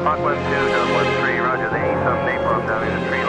Hawk 1-2, Dub 1-3, roger, the 8 Napalm down in the tree